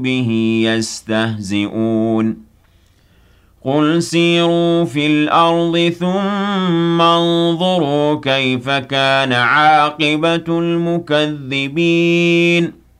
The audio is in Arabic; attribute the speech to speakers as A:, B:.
A: بِهِ يَسْتَهْزِئُونَ قُلْ سِيرُوا فِي الْأَرْضِ ثُمَّ انظُرُوا كَيْفَ كَانَ عَاقِبَةُ الْمُكَذِّبِينَ